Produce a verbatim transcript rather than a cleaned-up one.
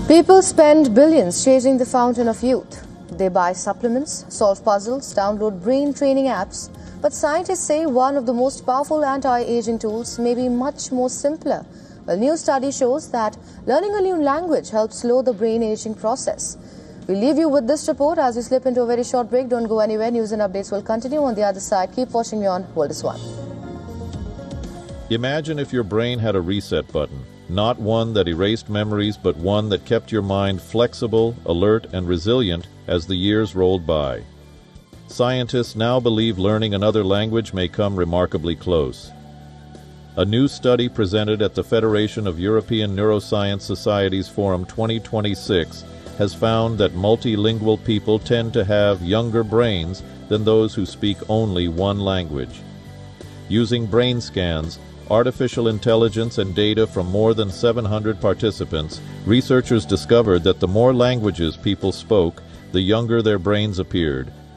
People spend billions chasing the fountain of youth. They buy supplements, solve puzzles, download brain training apps. But scientists say one of the most powerful anti-aging tools may be much more simpler. Well, new study shows that learning a new language helps slow the brain aging process. We'll leave you with this report as we slip into a very short break. Don't go anywhere. News and updates will continue on the other side. Keep watching me on World is One. Imagine if your brain had a reset button. Not one that erased memories, but one that kept your mind flexible, alert, and resilient as the years rolled by. Scientists now believe learning another language may come remarkably close. A new study presented at the Federation of European Neuroscience Societies Forum twenty twenty-six has found that multilingual people tend to have younger brains than those who speak only one language. Using brain scans, artificial intelligence, and data from more than seven hundred participants, researchers discovered that the more languages people spoke, the younger their brains appeared,